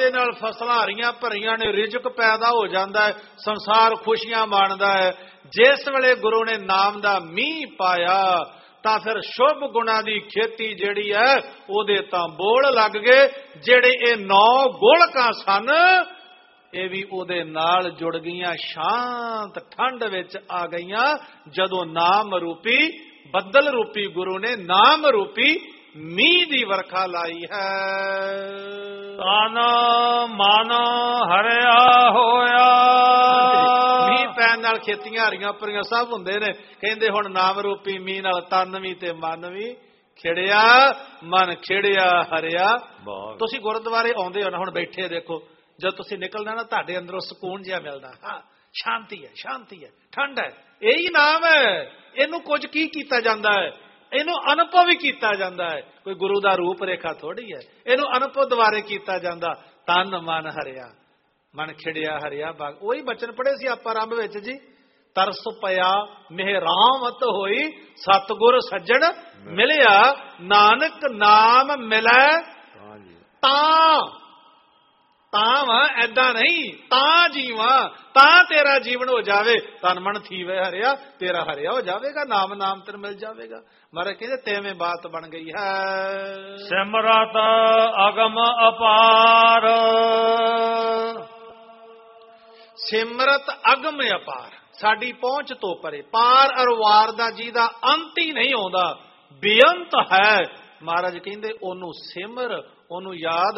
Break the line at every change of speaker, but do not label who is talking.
ਦੇ ਨਾਲ ਫਸਲਾਂ ਹਰੀਆਂ ਭਰੀਆਂ ਨੇ, ਰਿਜ਼ਕ ਪੈਦਾ ਹੋ ਜਾਂਦਾ ਹੈ, ਸੰਸਾਰ ਖੁਸ਼ੀਆਂ ਮਾਣਦਾ ਹੈ। ਜਿਸ ਵੇਲੇ ਗੁਰੂ ਨੇ ਨਾਮ ਦਾ ਮੀਂਹ ਪਾਇਆ ਤਾਂ ਫਿਰ ਸ਼ੁਭ ਗੁਣਾਂ ਦੀ ਖੇਤੀ ਜਿਹੜੀ ਹੈ ਉਹਦੇ ਤਾਂ ਬੋਲ ਲੱਗ ਗਏ। ਜਿਹੜੇ ਇਹ 9 ਗੋਲਕਾਂ ਸਨ ਇਹ ਵੀ ਉਹਦੇ ਨਾਲ ਜੁੜ ਗਈਆਂ, ਸ਼ਾਂਤ ਠੰਡ ਵਿੱਚ ਆ ਗਈਆਂ ਜਦੋਂ ਨਾਮ ਰੂਪੀ ਬੱਦਲ ਰੂਪੀ ਗੁਰੂ ਨੇ ਨਾਮ ਰੂਪੀ ਮੀਂਹ ਦੀ ਵਰਖਾ ਲਾਈ ਹੈ।
ਤਨ ਮਨ ਹਰਿਆ ਹੋਇਆ।
ਮੀਂਹ ਪੈਣ ਨਾਲ ਖੇਤੀਆਂ ਹਰੀਆਂ ਭਰੀਆਂ ਸਭ ਹੁੰਦੇ ਨੇ। ਕਹਿੰਦੇ ਹੁਣ ਨਾਮ ਰੂਪੀ ਮੀਂਹ ਨਾਲ ਤਨ ਵੀ ਤੇ ਮਨ ਵੀ ਖਿੜਿਆ, ਮਨ ਖਿੜਿਆ ਹਰਿਆ। ਤੁਸੀਂ ਗੁਰਦੁਆਰੇ ਆਉਂਦੇ ਹੋ ਨਾ, ਹੁਣ ਬੈਠੇ ਦੇਖੋ, ਜਦ ਤੁਸੀਂ ਨਿਕਲਣਾ ਨਾ ਤੁਹਾਡੇ ਅੰਦਰੋਂ ਸਕੂਨ ਜਿਹਾ ਮਿਲਦਾ। ਹਾਂ, ਸ਼ਾਂਤੀ ਹੈ, ਸ਼ਾਂਤੀ ਹੈ, ਠੰਡ ਹੈ। ਇਹੀ ਨਾਮ ਹੈ। ਇਹਨੂੰ ਕੁਝ ਕੀ ਕੀਤਾ ਜਾਂਦਾ ਹੈ, ਇਹਨੂੰ ਅਨੁਭਵ ਵੀ ਕੀਤਾ ਜਾਂਦਾ ਹੈ। ਕੋਈ ਗੁਰੂ ਦਾ ਰੂਪ ਰੇਖਾ ਥੋੜੀ ਹੈ, ਇਹਨੂੰ ਅਨੁਭਵ ਦੁਆਰੇ ਕੀਤਾ ਜਾਂਦਾ। ਤਨ ਮਨ ਹਰਿਆ, ਮਨ ਖਿੜਿਆ ਹਰਿਆ। ਉਹੀ ਬਚਨ ਪੜ੍ਹੇ ਸੀ ਆਪਾਂ ਆਰੰਭ ਵਿੱਚ ਜੀ। ਤਰਸ ਪਿਆ ਮਿਹਰਾਮਤ ਹੋਈ, ਸਤਿਗੁਰ ਸੱਜਣ ਮਿਲਿਆ, ਨਾਨਕ ਨਾਮ ਮਿਲੈ ਤਾਂ ਵਾ, ਐਦਾਂ ਨਹੀਂ, ਤਾਂ ਜੀਵਾ, ਤਾਂ ਤੇਰਾ ਜੀਵਨ ਹੋ ਜਾਵੇ। ਤਨ ਮਨ ਥੀਵੇ ਹਰਿਆ, ਤੇਰਾ ਹਰਿਆ ਹੋ ਜਾਵੇਗਾ, ਨਾਮ ਨਾਮ ਤੈਨੂੰ ਮਿਲ ਜਾਵੇਗਾ। ਮਹਾਰਾਜ ਕਹਿੰਦੇ ਤੇਵੇਂ ਬਾਤ ਬਣ ਗਈ ਹੈ।
ਸਿਮਰਤ ਅਗਮ ਅਪਾਰ।
ਸਿਮਰਤ ਅਗਮ ਅਪਾਰ, ਸਾਡੀ ਪਹੁੰਚ ਤੋਂ ਪਰੇ, ਪਾਰ ਅਰਵਾਰ ਦਾ ਜਿਹਦਾ ਅੰਤ ਹੀ ਨਹੀਂ ਆਉਂਦਾ, ਬੇਅੰਤ ਹੈ। ਮਹਾਰਾਜ ਕਹਿੰਦੇ ਉਹਨੂੰ ਸਿਮਰ, ਉਹਨੂੰ ਯਾਦ